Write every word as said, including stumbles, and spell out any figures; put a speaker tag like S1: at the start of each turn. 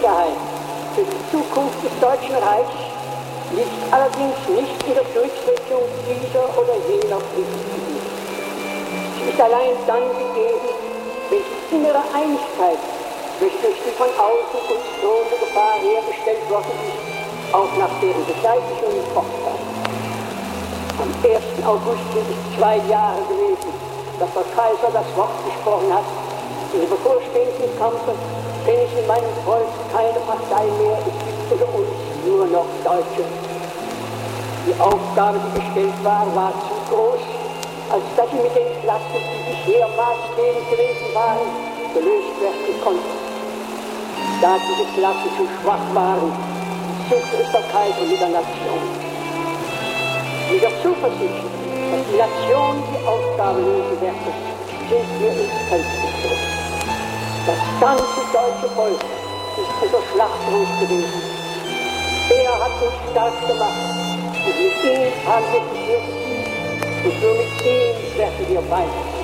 S1: Sicherheit für die Zukunft des Deutschen Reichs liegt allerdings nicht in der Durchsetzung dieser oder jener Pflichtgebiete. Sie ist allein dann gegeben, wenn die innere Einigkeit, welche durch die von außen uns drohende Gefahr hergestellt worden ist, auch nach deren Beseitigung fortbleibt. Am ersten August sind es zwei Jahre gewesen, dass der Kaiser das Wort gesprochen hat: in dem bevorstehenden Kampfe, wenn es in meinem Volk keine Partei mehr, es gibt unter uns nur noch Deutsche. Die Aufgabe, die gestellt war, war zu groß, als dass sie mit den Klassen, die bisher maßgebend gewesen waren, gelöst werden konnten. Da diese Klassen zu schwach waren, suchte es der Kaiser mit der Nation. Mit der Zuversicht, dass die Nation die Aufgabe lösen werde, sind wir ins Feld gezogen. Das ganze deutsche Volk ist unser Schlachtruf gewesen. Er hat uns stark gemacht und mit ihm haben wir die Kirche und nur mit ihm werden wir weiter.